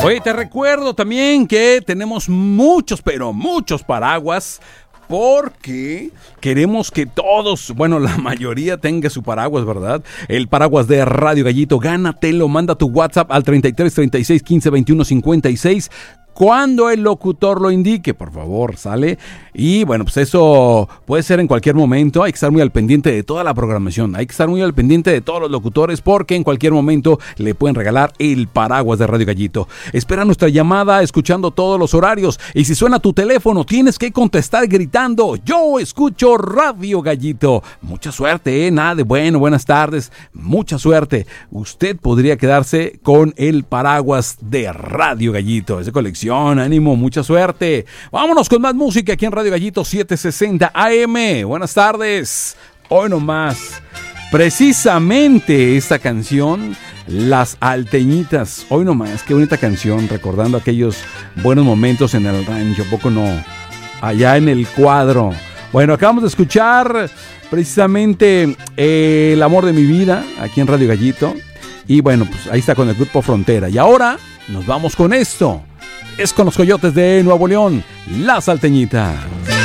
Oye, te recuerdo también que tenemos muchos, pero muchos paraguas, porque queremos que todos, bueno, la mayoría tenga su paraguas, ¿verdad? El paraguas de Radio Gallito, gánatelo, manda tu WhatsApp al 33 36 15 21 56. Cuando el locutor lo indique, por favor, ¿sale? Y bueno, pues eso puede ser en cualquier momento. Hay que estar muy al pendiente de toda la programación. Hay que estar muy al pendiente de todos los locutores, porque en cualquier momento le pueden regalar el paraguas de Radio Gallito. Espera nuestra llamada escuchando todos los horarios. Y si suena tu teléfono, tienes que contestar gritando: yo escucho Radio Gallito. Mucha suerte, nada de buenas tardes. Mucha suerte. Usted podría quedarse con el paraguas de Radio Gallito. Es de colección. Ánimo, mucha suerte. Vámonos con más música aquí en Radio Gallito 760 AM. Buenas tardes. Hoy nomás, precisamente esta canción, Las Alteñitas. Hoy nomás, qué bonita canción, recordando aquellos buenos momentos en el rancho, poco no, allá en el cuadro. Bueno, acabamos de escuchar precisamente El amor de mi vida aquí en Radio Gallito. Y bueno, pues ahí está con el grupo Frontera. Y ahora nos vamos con esto. Es con los Coyotes de Nuevo León, Las Alteñitas.